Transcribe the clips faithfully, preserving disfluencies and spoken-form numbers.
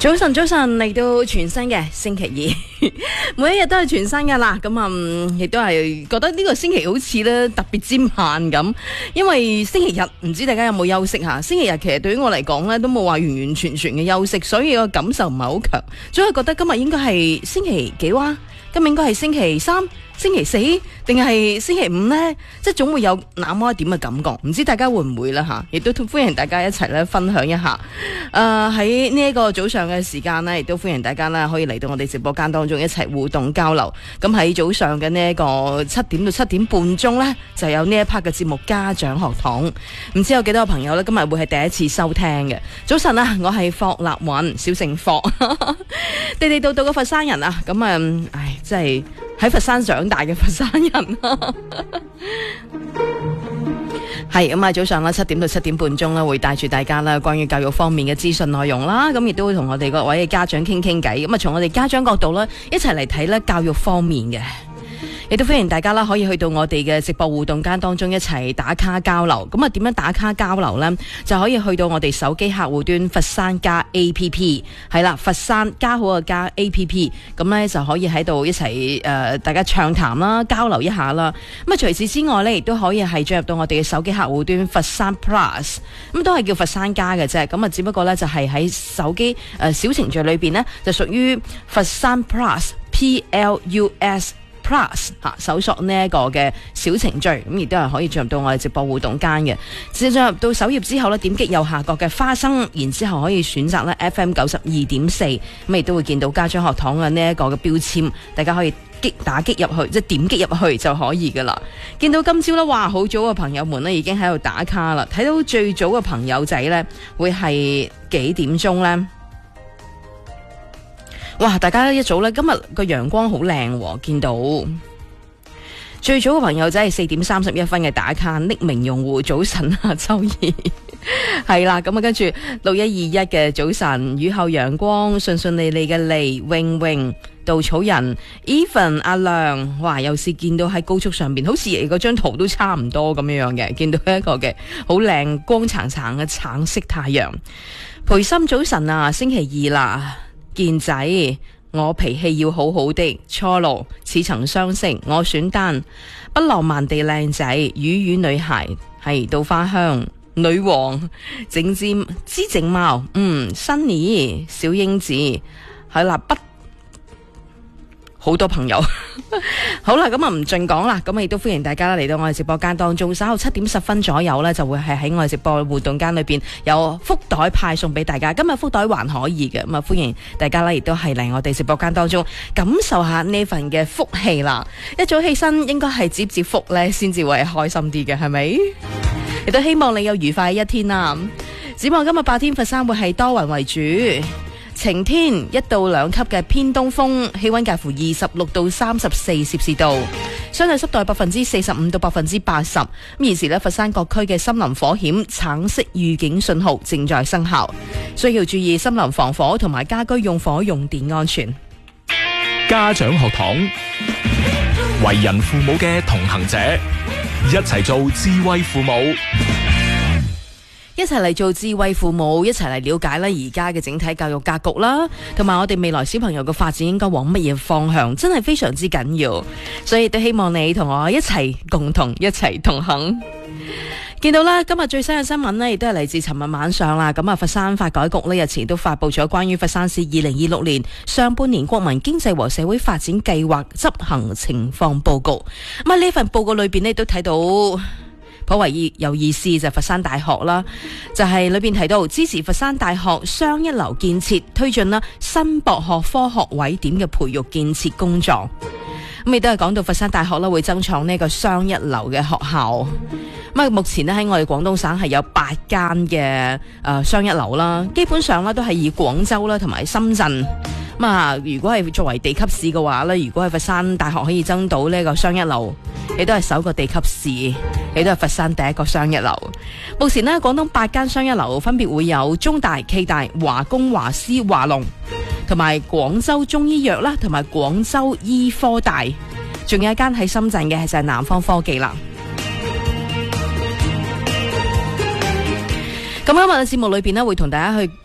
早晨，早晨嚟到全新嘅星期二，每一日都係全新噶啦。咁啊，亦、嗯、都係覺得呢個星期好似咧特別之慢咁，因為星期日唔知大家有冇休息吓？星期日其實對於我嚟講咧，都冇話完完全全嘅休息，所以個感受唔係好強，總係覺得今日應該係星期幾哇？今日應該係星期三、星期四定係星期五呢？即係總會有那麼一點嘅感覺，唔知大家會唔會啦吓？亦都歡迎大家一齊咧分享一下。誒喺呢一個早上嘅時間呢，亦都歡迎大家咧可以嚟到我哋直播間當中一齊互動交流。咁喺早上嘅呢一個七點到七點半鐘呢，就有呢一 part 嘅節目家長學堂。唔知有幾多個朋友呢？今日會係第一次收聽嘅。早晨啊，我係霍立雲，小姓霍，地地道道嘅佛山人啊。咁啊，唉。即係喺佛山長大嘅佛山人啊，係咁啊！早上啦，七點到七點半鐘啦，會帶住大家啦，關於教育方面嘅資訊內容啦，咁亦都會同我哋各位嘅家長傾傾偈，咁啊，從我哋家長角度啦，一齊嚟睇咧教育方面嘅。亦都歡迎大家啦，可以去到我哋嘅直播互動間當中一齊打卡交流。咁啊，點樣打卡交流呢？就可以去到我哋手機客戶端佛山加 A P P， 係啦，佛山加好個加 A P P， 咁呢就可以喺度一齊誒、呃，大家暢談啦，交流一下啦。咁啊，除此之外呢，亦都可以係進入到我哋嘅手機客戶端佛山 Plus， 咁都係叫佛山加嘅啫。咁啊，只不過呢，就係喺手機誒小程序裏邊呢，就屬於佛山 Plus P L U S。Plus 吓，搜索呢一個嘅小程序，咁亦都係可以進入到我哋直播互動間嘅。進入到首頁之後呢，點擊右下角嘅花生，然之後可以選擇呢 F M 九十二點四，咁亦都會見到家長學堂嘅呢一個嘅標籤，大家可以擊打擊入去，即係點擊入去就可以噶啦。見到今朝呢，哇，好早嘅朋友們呢已經喺度打卡啦。睇到最早嘅朋友仔呢，會係幾點鐘呢？哇！大家一早咧，今日個陽光好靚，見到最早嘅朋友仔係四點三十一分嘅打卡，匿名用戶早晨啊，周二係啦，咁啊跟住六一二一嘅早晨，雨後陽光，順順利利嘅利，永永稻草人 Even 阿亮，哇！又是見到喺高速上邊，好似嗰張圖都差唔多咁樣樣嘅，見到一個嘅好靚光橙橙嘅橙色太陽。培心早晨啊，星期二啦。健仔，我脾氣要好好的。初六似曾相識，我選單不浪漫地靚仔，魚魚女孩係稻花香女王，整尖知整貓，嗯 Sunny 小英子係啦，不好多朋友好啦，咁啊唔盡講啦，咁啊亦都歡迎大家嚟到我哋直播間當中，稍後七點十分左右呢，就會係喺我哋直播活動間裏邊有福袋派送俾大家。今日福袋還可以嘅，咁啊歡迎大家呢，亦都係嚟我哋直播間當中感受下呢份嘅福氣啦。一早起身應該係接接福呢，先至會係開心啲嘅，係咪？亦都希望你有愉快一天啦。展望今日白天佛山會係多雲為主。晴天，一到兩級嘅偏東風，氣溫介乎二十六到三十四攝氏度，相對濕度百分之四十五到百分之八十。咁現時呢，佛山各區嘅森林火險橙色預警信號正在生效，需要注意森林防火同埋家居用火用電安全。 家長學堂，為人父母嘅同行者，一齊做智慧父母。 一齊嚟做智慧父母，一齊嚟了解咧而家嘅整體教育格局啦，同埋我哋未來小朋友嘅發展應該往乜嘢方向，真係非常之緊要。所以都希望你同我一齊共同一齊同行。見到啦，今日最新嘅新聞呢，亦都係嚟自尋日晚上啦。咁啊，佛山發改局呢日前都發布咗關於佛山市二零二六年上半年國民經濟和社會發展計劃執行情況報告。咁啊，呢份報告裏邊呢，都睇到頗為有意思，就係佛山大學啦，就係裏邊提到支持佛山大學雙一流建設，推進啦新博學科學位點嘅培育建設工作。咁亦都係講到佛山大學啦會增創呢個雙一流嘅學校。咁啊，目前咧喺我哋廣東省係有八間嘅誒雙一流啦，基本上咧都係以廣州啦同埋深圳。咁啊，如果係作為地級市嘅話咧，如果係佛山大學可以爭到呢個雙一流，亦都係首個地級市，亦都係佛山第一個雙一流。目前呢，廣東八間雙一流分別會有中大、暨大、華工、華師、華農，同埋廣州中醫藥啦，同埋廣州醫科大，仲有一間喺深圳嘅就係南方科技啦。咁今日嘅節目裏邊呢，會同大家去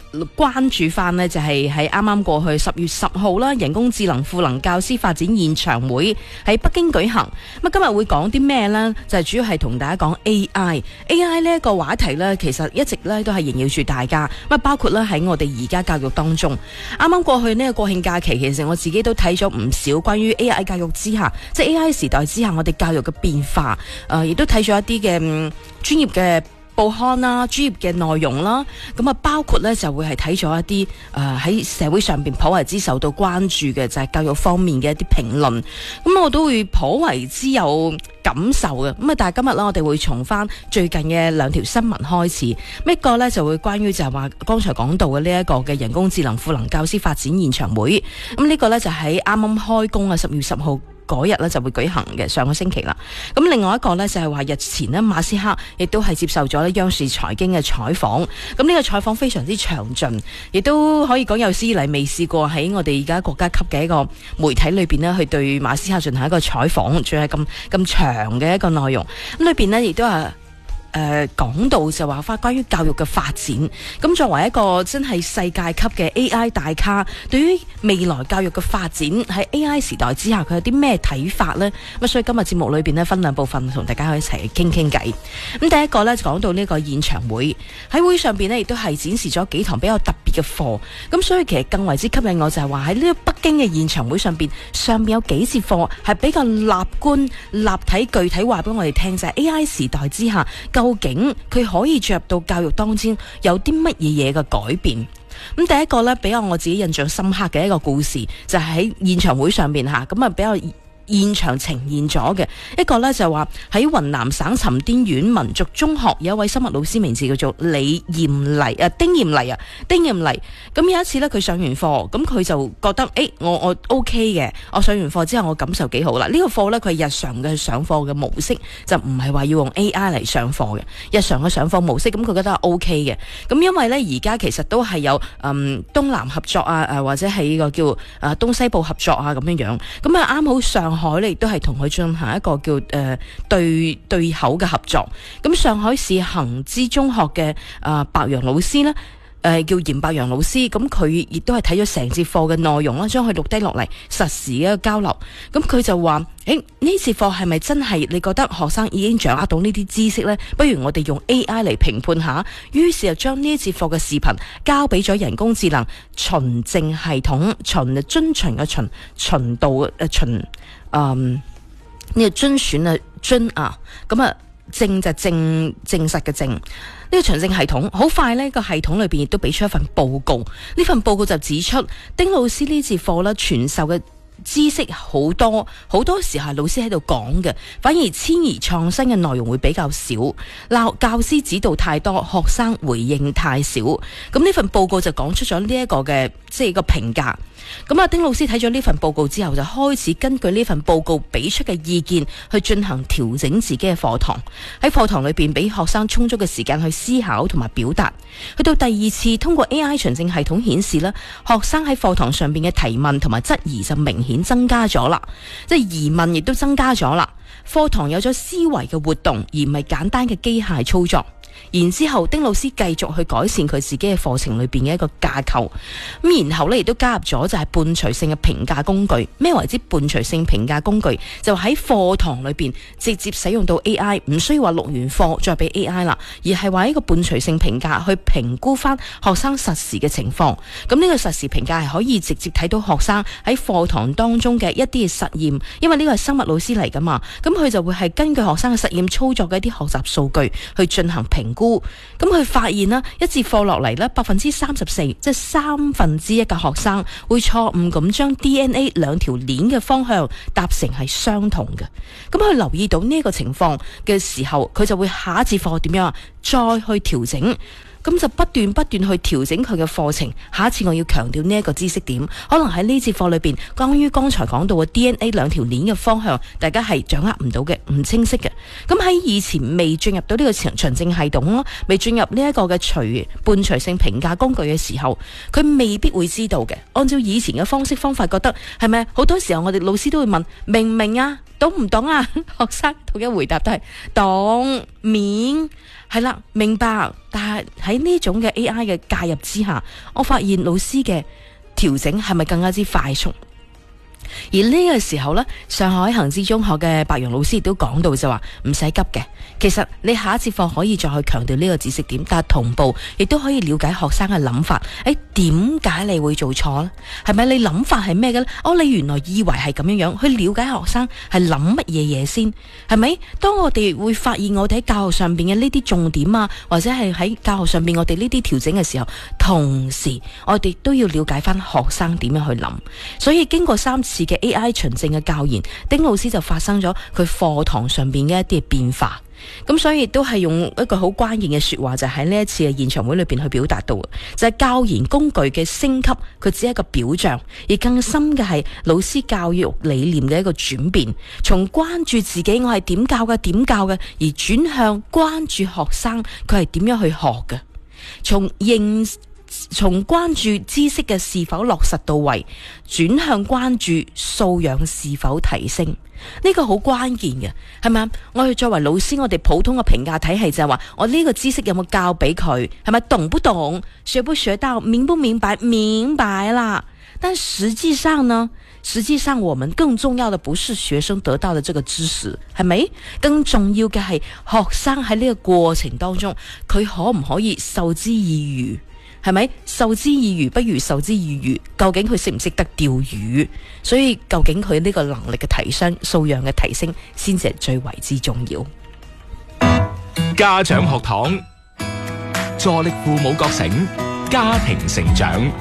關注翻呢，就係喺啱啱過去十月十號啦，人工智能賦能教師發展現場會喺北京舉行。咁今日會講啲咩呢？就係、是、主要係同大家講 A I。A I 呢一個話題呢，其實一直呢都係縈繞住大家。咁包括咧喺我哋而家教育當中，啱啱過去呢個國慶假期，其實我自己都睇咗唔少關於 A I 教育之下，即係 A I 時代之下我哋教育嘅變化。誒、呃，亦都睇咗一啲嘅嗯專業嘅報刊啦，專業嘅內容啦，咁啊包括咧就會係睇咗一啲誒喺社會上邊頗為之受到關注嘅就係、是、教育方面嘅一啲評論，咁我都會頗為之有感受嘅。咁啊，但係今日咧我哋會從翻最近嘅兩條新聞開始，一個咧就會關於就係話剛才講到嘅呢一個嘅人工智能賦能教師發展現場會，咁呢個咧就喺啱啱開工啊十月十號。嗰日咧就會舉行嘅，上個星期啦。咁另外一個呢，就係話日前呢，馬斯克亦都係接受咗咧央視財經嘅採訪。咁呢個採訪非常之詳盡，亦都可以講有史以嚟未試過喺我哋而家國家級嘅一個媒體裏邊呢，去對馬斯克進行一個採訪，仲係咁咁長嘅一個內容。咁裏邊呢，亦都係。誒、呃，講到就話翻關於教育嘅發展，咁作為一個真係世界級嘅 A I 大咖，對於未來教育嘅發展喺 A I 時代之下，佢有啲咩睇法呢？咁所以今日節目裏邊呢，分兩部分同大家一齊傾傾偈。咁第一個呢，就講到呢個現場會，喺會上邊呢，亦都係展示咗幾堂比較特別嘅課。咁所以其實更為之吸引我就係話喺呢個北京嘅現場會上邊，上面有幾節課係比較立觀、立體、具體話俾我哋聽，就係 A I 時代之下。究竟佢可以進入到教育當中有啲乜嘢嘢嘅改變？咁第一個呢，比較我自己印象深刻嘅一個故事，就係喺現場會上邊吓，咁啊比較現場呈現咗嘅一個呢，就話喺雲南省沉甸縣民族中學有一位生物老師，名字叫做李艷麗啊，丁艷麗啊，丁艷麗。咁有一次呢，佢上完課，咁佢就覺得誒、欸，我我 OK 嘅，我上完課之後我感受幾好啦。呢、這個課呢，佢係日常嘅上課嘅模式，就唔係話要用 A I 嚟上課嘅，日常嘅上課模式，咁佢覺得係 OK 嘅。咁因為呢，而家其實都係有嗯東南合作啊，誒或者係呢個叫誒東西部合作啊咁樣樣，咁啊啱好上海呢亦都係同佢進行一個叫誒、呃、對對口嘅合作。咁上海市恒知中學嘅誒、呃、白楊老師呢，誒、呃、叫嚴白楊老師，咁佢亦都係睇咗成節課嘅內容啦，將佢錄低落嚟實時嘅一個交流。咁佢就話：誒呢節課係咪真係你覺得學生已經掌握到呢啲知識呢？不如我哋用 A I 嚟評判下。於是就將呢一節課嘅視頻交俾咗人工智能循證系統，循遵循嘅循循道誒循。嗯，呢、這個遵選啊，遵啊，咁啊，證就證證實嘅證，呢、這個循證系統好快呢、這個系統裏邊亦都俾出一份報告，呢份報告就指出丁老師呢節課呢傳授嘅知識好多，好多時候係老師喺度講嘅，反而遷移創新嘅內容會比較少。鬧教師指導太多，學生回應太少。咁呢份報告就講出咗呢一個嘅即係個評價。咁啊，丁老師睇咗呢份報告之後，就開始根據呢份報告俾出嘅意見去進行調整自己嘅課堂。喺課堂裏邊俾學生充足嘅時間去思考同埋表達。去到第二次通過 A I 循證系統顯示咧，學生喺課堂上邊嘅提問同埋質疑就明顯增加咗啦，即係疑問亦都增加咗啦。課堂有咗思維嘅活動，而唔係簡單嘅機械操作。然之後，丁老師繼續去改善佢自己嘅課程裏邊嘅一個架構，咁然後咧亦都加入咗就係伴隨性嘅評價工具。咩為之伴隨性評價工具？就喺課堂裏邊直接使用到 A I， 唔需要話錄完課再俾 A I 啦，而係話一個伴隨性評價去評估翻學生實時嘅情況。咁呢個實時評價係可以直接睇到學生喺課堂當中嘅一啲嘅實驗，因為呢個係生物老師嚟噶嘛，咁佢就會係根據學生嘅實驗操作嘅一啲學習數據去進行評估。咁佢發現啦，一節課落嚟咧，百分之三十四，即係三分之一嘅學生會錯誤咁將 D N A 兩條鏈嘅方向搭成係相同嘅。咁佢留意到呢個情況嘅時候，佢就會下一節課點樣啊？再去調整。咁就不斷不斷去調整佢嘅課程。下一次我要強調呢一個知識點，可能喺呢節課裏邊，關於剛才講到嘅 D N A 兩條鏈嘅方向，大家係掌握唔到嘅，唔清晰嘅。咁喺以前未進入到呢個循循證系統咯，未進入呢一個嘅隨伴隨性評價工具嘅時候，佢未必會知道嘅。按照以前嘅方式方法，覺得係咪好多時候我哋老師都會問明唔明啊？ 懂唔懂啊？學生統一回答都係懂明，係啦，明白。但係喺呢種嘅 A I 嘅介入之下，我發現老師嘅調整係咪更加之快速？而呢個時候呢，上海恒知中學嘅白楊老師亦都講到就話唔使急嘅，其實你下一節課可以再去強調呢個知識點，但係同步亦都可以了解學生嘅諗法。誒，點解你會做錯呢？係咪你諗法係咩嘅呢？哦，你原來以為係咁樣樣，去了解學生係諗乜嘢嘢先，係咪？當我哋會發現我哋喺教學上邊嘅呢啲重點啊，或者係喺教學上邊我哋呢啲調整嘅時候，同時我哋都要了解翻學生點樣去諗。所以經過三次嘅 A I 循證嘅教研，丁老師就發生咗佢課堂上邊嘅一啲嘅變化。咁所以亦都係用一個好關鍵嘅說話，就喺呢一次嘅現場會裏邊去表達到，就係教研工具嘅升級，佢只係一個表象，而更深嘅係老師教育理念嘅一個轉變，從關注自己我係點教嘅點教嘅，而轉向關注學生佢係點樣去學嘅，從認從關注知識嘅是否落實到位，轉向關注素養是否提升，呢個好關鍵嘅，係咪啊？我哋作為老師，我哋普通嘅評價體系就係話，我呢個知識有冇教俾佢，係咪懂不懂，學不學到，明不明白，明白啦。但實際上呢，實際上我們更重要的不是學生得到的這個知識，係咪？更重要嘅係學生喺呢個過程當中，佢可唔可以授之以漁？係咪授之以漁不如授之以漁？究竟佢識唔識得釣魚？所以究竟佢呢個能力嘅提升、素養嘅提升，先至係最為之重要。 家長學堂，助力父母覺醒，家庭成長。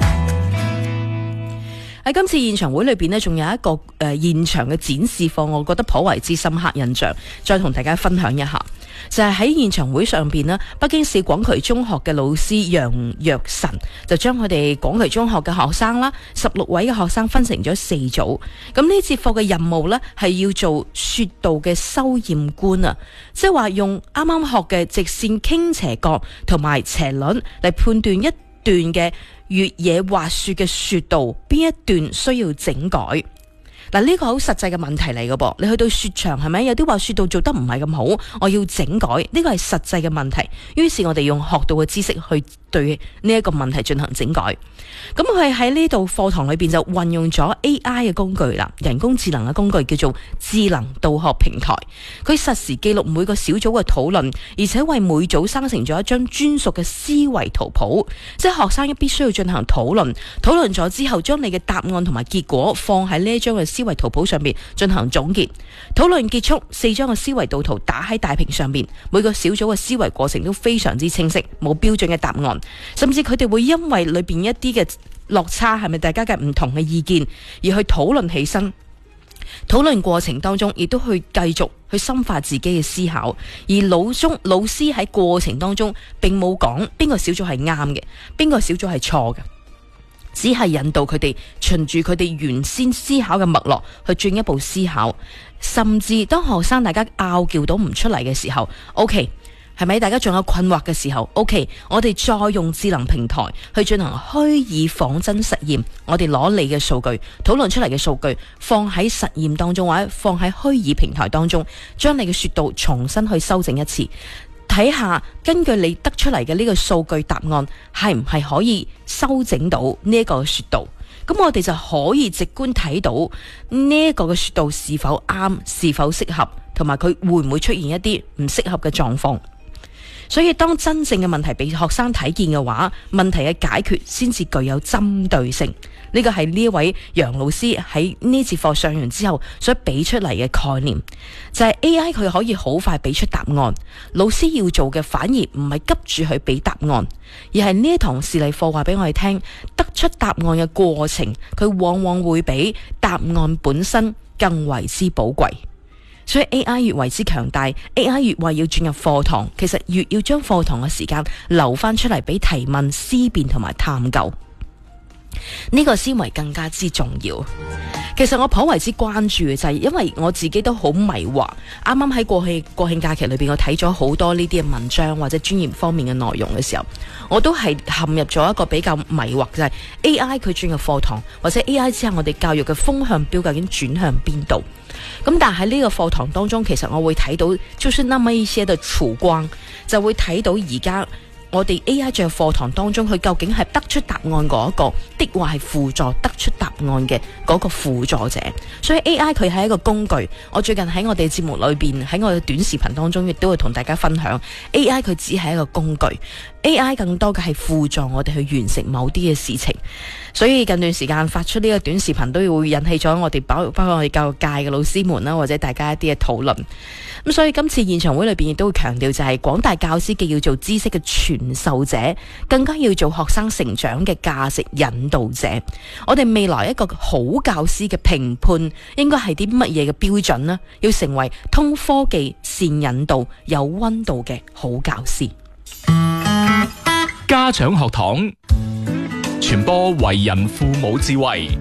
喺今次現場會裏邊呢，仲有一個誒、呃、現場嘅展示課，我覺得頗為之深刻印象，再同大家分享一下。就係喺現場會上邊呢，北京市廣渠中學嘅老師楊若晨就將佢哋廣渠中學嘅學生啦，十六位嘅學生分成咗四組。咁呢節課嘅任務呢，係要做說道嘅修驗觀啊，即係話用啱啱學嘅直線傾斜角同埋斜率嚟判斷一段嘅越野滑雪嘅雪道邊一段需要整改。嗱，呢個好實際嘅問題嚟嘅噃，你去到雪場係咪有啲話雪道做得唔係咁好，我要整改，呢個係實際嘅問題。於是我哋用學到嘅知識去對呢一個問題進行整改。咁佢喺呢度課堂裏邊就運用咗 A I 嘅工具啦，人工智能嘅工具叫做智能導學平台。佢實時記錄每個小組嘅討論，而且為每組生成咗一張專屬嘅思維圖譜，即係學生一必須要進行討論，討論咗之後將你嘅答案同埋結果放喺呢一張嘅思維圖譜上面進行總結。討論結束，四張嘅思維導圖打喺大屏上面，每個小組嘅思維過程都非常之清晰，冇標準嘅答案，甚至佢哋會因為裏邊一啲嘅落差係咪大家嘅唔同嘅意見而去討論起身。討論過程當中亦都去繼續去深化自己嘅思考，而老中老師喺過程當中並冇講邊個小組係啱嘅，邊個小組係錯嘅，只係引導佢哋循住佢哋原先思考嘅脈絡去進一步思考，甚至當學生大家拗撬到唔出嚟嘅時候 OK，係咪大家仲有困惑嘅時候 OK， 我哋再用智能平台去進行虛擬仿真實驗，我哋攞你嘅數據討論出嚟嘅數據放喺實驗當中，或者放喺虛擬平台當中，將你嘅說道重新去修正一次，睇下根據你得出嚟嘅呢個數據答案係唔係可以修整到呢一個說道。咁我哋就可以直觀睇到呢一個嘅說道是否啱，是否適合，同埋佢會唔會出現一啲唔適合嘅狀況。所以當真正嘅問題俾學生睇見嘅話，問題嘅解決先至具有針對性。呢個係呢一位楊老師喺呢節課上完之後所俾出嚟嘅概念，就係 A I 佢可以好快俾出答案，老師要做嘅反而唔係急住去俾答案，而係呢一堂示例課話俾我哋聽，得出答案嘅過程，佢往往會比答案本身更為之寶貴。所以 A I 越為之強大， A I 越為要轉入課堂，其實越要將課堂嘅時間留翻出嚟俾提問、思辨同埋探究。呢個思維更加之重要。 其實我頗為之關注嘅就係因為我自己都好迷惑，啱啱喺過去國慶假期裏邊，我睇咗好多呢啲嘅文章或者專業方面嘅內容嘅時候，我都係陷入咗一個比較迷惑，就係 A I 佢進入課堂，或者 A I 之後我哋教育嘅風向標究竟轉向邊度？咁但係喺呢個課堂當中，其實我會睇到，就是那麼一些嘅曙光，就會睇到而家我哋 A I 進入課堂當中，佢究竟係得出答案嗰一個，的話係輔助得出答案嘅嗰個輔助者。所以 A I 佢係一個工具。我最近喺我哋節目裏邊，喺我哋短視頻當中，亦都會同大家分享 A I 佢只係一個工具。A I 更多嘅係輔助我哋去完成某啲嘅事情。所以近段時間發出呢個短視頻，都會引起咗我哋包包括我哋教育界嘅老師們啦，或者大家一啲嘅討論。咁所以今次現場會裏邊亦都會強調，就係廣大教師既要做知識嘅傳授者，更加要做學生成長嘅價值引導者。我哋未來一個好教師嘅評判應該係啲乜嘢嘅標準呢？要成為通科技、善引導、有溫度嘅好教師。 家長學堂傳播為人父母智慧。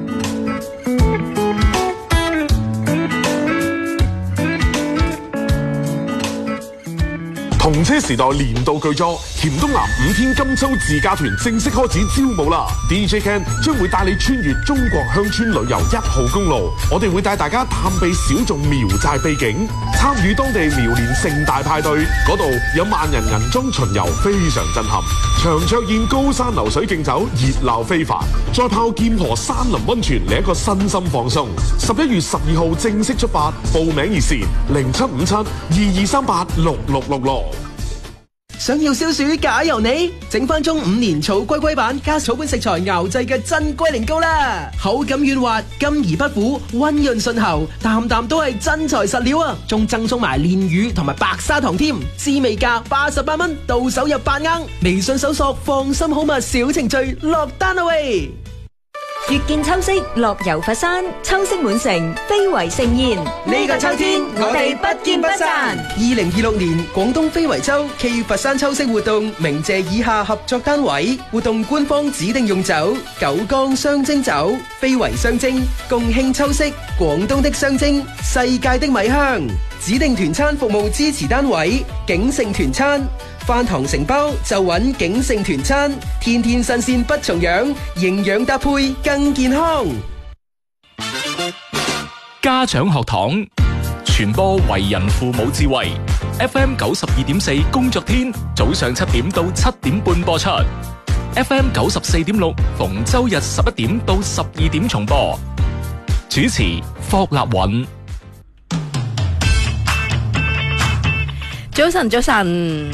童車時代年度巨作，黔東南五天金秋自駕團正式開始招募啦 ！D J Ken 將會帶你穿越中國鄉村旅遊一號公路，我哋會帶大家探秘小眾苗寨秘境，參與當地苗年盛大派對，嗰度有萬人銀裝巡遊，非常震撼。長桌宴、高山流水競走，熱鬧非凡。再泡劍河山林溫泉，嚟一個身心放鬆。十一月十二號正式出發，報名熱線零七五七二二三八六六六六。 想要消暑解油膩，整翻中五年草龜龜版加草本食材熬製嘅真龜苓膏啦，口感軟滑，甘而不苦，溫潤順喉，啖啖都係真材實料啊！仲贈送埋煉乳同埋白砂糖添，滋味價八十八蚊，到手入八盎。微信搜索放心好物小程序落單啦喂！ 月見秋色，樂遊佛山，秋色滿城，非遺盛宴。 呢個秋天，我哋不見不散。二零二六年廣東非遺秋暨佛山秋色活動，鳴謝以下合作單位。活動官方指定用酒：九江雙蒸酒，非遺雙蒸，共慶秋色，廣東的雙蒸，世界的米香。指定團餐服務支持單位：景盛團餐。飯堂承包就揾景盛團餐，天天新鮮不重樣，營養搭配更健康。 家長學堂傳播為人父母智慧。F M 九十二點四工作天早上七點到七點半播出。F M 九十四點六逢周日十一點到十二點重播。主持霍立允。 早晨，早晨。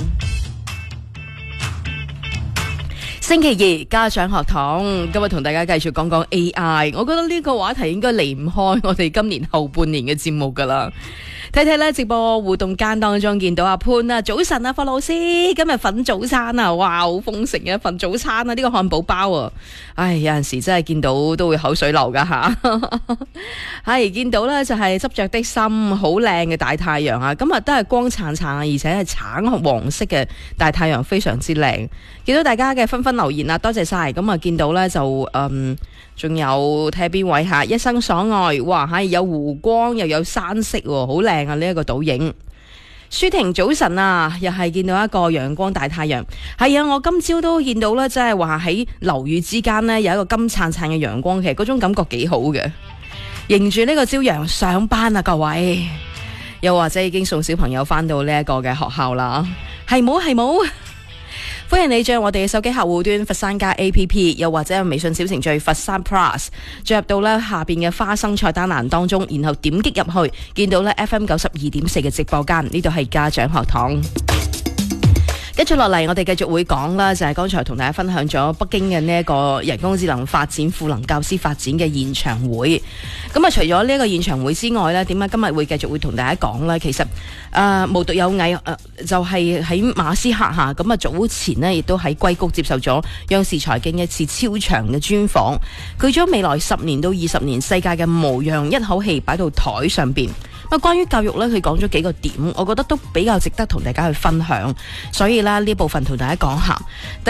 星期二家長學堂，今日同大家繼續講講 A I。我覺得呢個話題應該離唔開我哋今年後半年嘅節目噶啦。睇睇咧直播互動間當中見到阿潘啊，早晨啊，霍老師，今日瞓早餐啊，哇，好豐盛嘅一份早餐啊，呢、這個漢堡包啊，唉，有陣時真係見到都會口水流噶吓。係見到咧就係執着的心，好靚嘅大太陽啊，今日都係光燦燦啊，而且係橙黃色嘅大太陽，非常之靚。見到大家嘅紛紛留言啊，多謝晒。咁啊，見到咧就嗯。仲有睇下邊位吓，一生所愛，哇吓，有湖光又有山色，好靚啊！呢、這、一個倒影。舒婷早晨啊，又係見到一個陽光大太陽。係啊，我今朝都見到咧，即係話喺樓宇之間呢，有一個金燦燦嘅陽光，其實嗰種感覺幾好嘅。迎住呢個朝陽上班啊，各位，又或者已經送小朋友翻到呢一個嘅學校啦，係冇係冇。歡迎你將我哋嘅手機客戶端佛山加 A P P， 又或者微信小程序佛山 Plus， 進入到咧下邊嘅花生菜單欄當中，然後點擊入去，見到咧 F M 九十二點四嘅直播間，呢度係家長學堂。跟住落嚟，我哋繼續會講啦，就係剛才同大家分享咗北京嘅呢一個人工智能發展、賦能教師發展嘅現場會。咁啊，除咗呢一個現場會之外呢，點解今日會繼續會同大家講呢？其實誒、呃，無獨有偶，誒、呃，就係、是、喺馬斯克下，咁啊早前呢亦都喺硅谷接受咗央視財經一次超長嘅專訪。佢將未來十年到二十年世界嘅模樣一口氣擺到台上邊。咁關於教育呢，佢講咗幾個點，我覺得都比較值得同大家去分享。所以呢部分同大家講下。